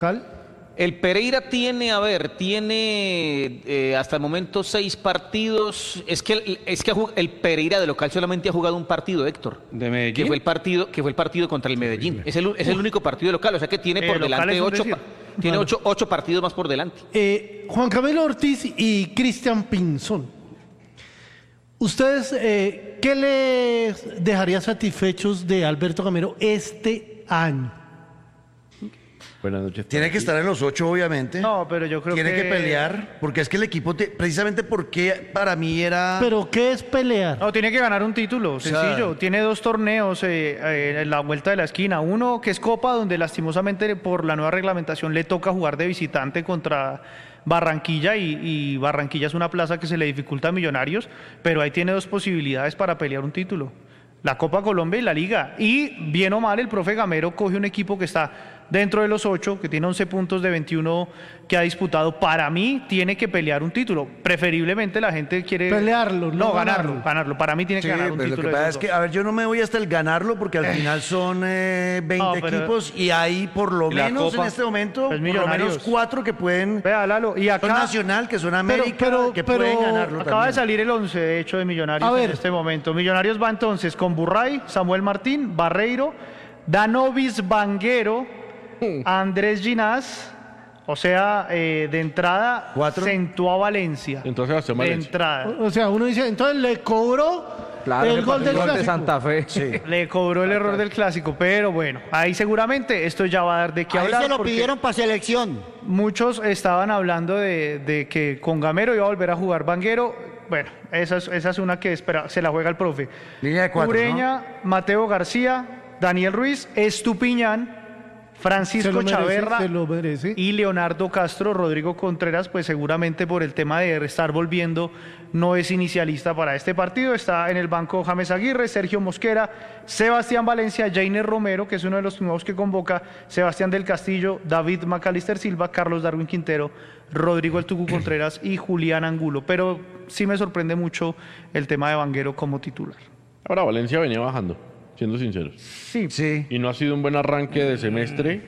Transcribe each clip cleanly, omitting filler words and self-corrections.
¿Cal? El Pereira tiene hasta el momento 6 partidos. Es que el Pereira de local solamente ha jugado un partido, Héctor. ¿De Medellín? Que fue el partido contra el Medellín. Es el único partido de local, o sea que tiene por delante 8 partidos más por delante. Juan Camilo Ortiz y Cristian Pinzón. ¿Ustedes qué les dejaría satisfechos de Alberto Gamero este año? Buenas noches. Tiene que estar en los 8, obviamente. No, pero yo creo Tiene que pelear, porque es que el equipo, precisamente porque para mí era... ¿Pero qué es pelear? No, tiene que ganar un título, sencillo. sea, Tiene 2 torneos en la vuelta de la esquina. Uno que es Copa, donde lastimosamente por la nueva reglamentación le toca jugar de visitante contra Barranquilla y Barranquilla es una plaza que se le dificulta a Millonarios, pero ahí tiene 2 posibilidades para pelear un título. La Copa Colombia y la Liga. Y bien o mal, el profe Gamero coge un equipo que está dentro de los 8, que tiene 11 puntos de 21 que ha disputado. Para mí tiene que pelear un título. Preferiblemente la gente quiere... Pelearlo, no ganarlo. Para mí tiene que ganar un pero título. Lo que pasa es que, a ver, yo no me voy hasta el ganarlo porque al final son 20 equipos y hay por lo menos en este momento pues por lo menos 4 que pueden... Vea, Lalo, y acá... Son Nacional, que son América, que pueden ganarlo Acaba de también. salir el 11, de hecho, de Millonarios en este momento. Millonarios va entonces con Burray, Samuel Martín, Barreiro, Danovis Vanguero, Andrés Ginás, o sea, de entrada, sentó a Valencia. Entonces, de entrada. O sea, uno dice, entonces le cobró el gol del Clásico. De Santa Fe. Sí. Le cobró el error del Clásico, pero bueno, ahí seguramente esto ya va a dar de qué hablar. Ahí se lo pidieron para selección. Muchos estaban hablando de que con Gamero iba a volver a jugar Vanguero. Bueno, esa es una que se la juega el profe. Línea de 4, Ureña, ¿no? Mateo García, Daniel Ruiz, Estupiñán, Francisco Chaverra y Leonardo Castro. Rodrigo Contreras, pues seguramente por el tema de estar volviendo, no es inicialista para este partido. Está en el banco James Aguirre, Sergio Mosquera, Sebastián Valencia, Jainer Romero, que es uno de los nuevos que convoca, Sebastián del Castillo, David Macalister Silva, Carlos Darwin Quintero, Rodrigo El Tucu Contreras y Julián Angulo. Pero sí me sorprende mucho el tema de Vanguero como titular. Ahora Valencia venía bajando, siendo sinceros. Sí. Y no ha sido un buen arranque de semestre.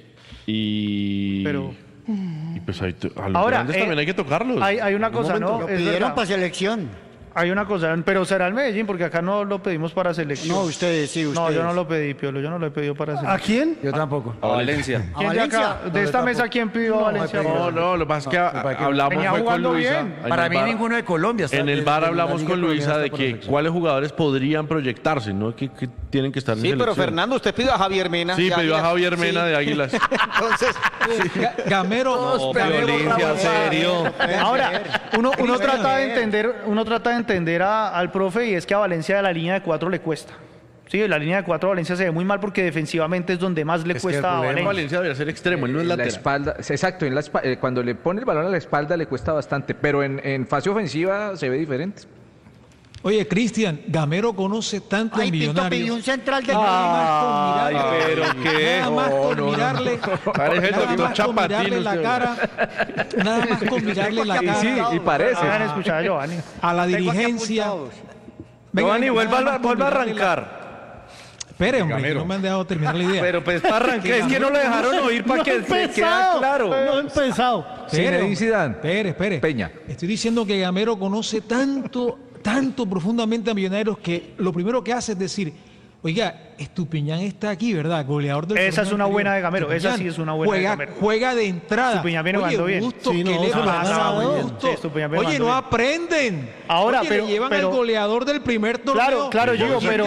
Y pues a los grandes también hay que tocarlos. Hay una cosa, ¿no? Lo pidieron para selección. Hay una cosa, pero será el Medellín, porque acá no lo pedimos para selección. No, ustedes, sí, ustedes. No, yo no lo pedí, Piolo, yo no lo he pedido para selección. ¿A quién? Yo tampoco. A Valencia. ¿Quién de acá, de esta mesa, quién pidió a Valencia? No, lo que pasa es que hablamos venía fue con jugando Luisa. bien. Para mí ninguno de Colombia. En el bar hablamos con Luisa de que cuáles jugadores podrían proyectarse, ¿no? Que tienen que estar en Sí, pero selección. Fernando, usted pidió a Javier Mena. Sí, de pidió a Águilas. Javier Mena de Águilas. Entonces, Gamero. Violencia, serio. Ahora, uno trata de entender al profe, y es que a Valencia de la línea de 4 le cuesta. Sí, la línea de 4 a Valencia se ve muy mal porque defensivamente es donde más le cuesta a Valencia. Valencia debería ser extremo, él no es En la lateral. espalda, exacto, cuando le pone el balón a la espalda le cuesta bastante, pero en fase ofensiva se ve diferente. Oye, Cristian, Gamero conoce tanto Ay, en Pinto Millonarios. pidió un central de Nada más con mirarle, pero qué. nada más con mirarle, Parece el nada doctor más con mirarle Chapatín, la usted. cara, nada más con mirarle la cara Sí, y parece. Hagan escuchar a Giovanni. a la dirigencia. Venga, Giovanni, nada más vuelva a con mirarle la- arrancar. Espere, hombre, que no me han dejado terminar la idea. Pero pues para arrancar, es que no lo dejaron oír para que se quede claro. No he empezado. Zinedine Zidane. Espere. Peña. Estoy diciendo que Gamero conoce tanto profundamente a Millonarios que lo primero que hace es decir, oiga, Estupiñán está aquí, ¿verdad? Goleador del Esa es torneo una anterior. buena de Gamero, esa sí es una buena de Gamero. Juega de entrada. Estupiñán viene Oye, jugando bien. Gusto, Sí, ¿qué no, le se lo ha pasa? ganado. Gusto. Sí, Estupiñán viene Oye, no jugando aprenden. Ahora, Oye, pero- le llevan pero- al goleador del primer torneo. Claro, Gio, pero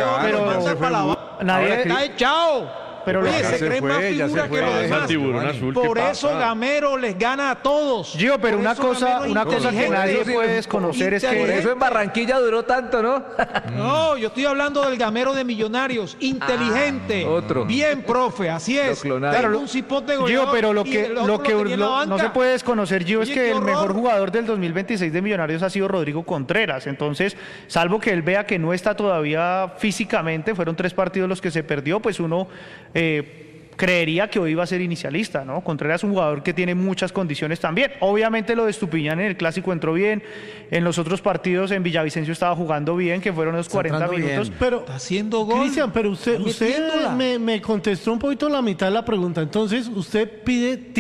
nadie, Está echado. pero Oye, lo que- se creen más figura que los demás. Tiburón azul, Por ¿qué eso pasa? Gamero les gana a todos. Gio, pero Por una eso cosa Gamero es que inteligente. nadie puede desconocer es Por que eso en Barranquilla duró tanto, ¿no? No, yo estoy hablando del Gamero de Millonarios, inteligente. otro. Bien, profe, así es. Lo clonaron. Tengo un cipote Gio, goleador pero lo y que, el otro lo que tenía en la no banca. se puede desconocer, Gio, es Oye, que qué el mejor horror. jugador del 2026 de Millonarios ha sido Rodrigo Contreras. Entonces, salvo que él vea que no está todavía físicamente, fueron 3 partidos los que se perdió, pues uno creería que hoy va a ser inicialista, ¿no? Contreras es un jugador que tiene muchas condiciones también. Obviamente lo de Estupiñán en el Clásico entró bien, en los otros partidos en Villavicencio estaba jugando bien, que fueron los 40 minutos. Bien. Pero, está haciendo gol. Cristian, pero usted me contestó un poquito la mitad de la pregunta. Entonces, usted pide